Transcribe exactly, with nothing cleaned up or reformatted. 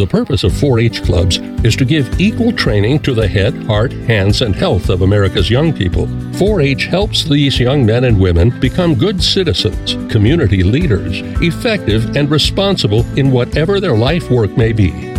The purpose of four H clubs is to give equal training to the head, heart, hands, and health of America's young people. four H helps these young men and women become good citizens, community leaders, effective and responsible in whatever their life work may be.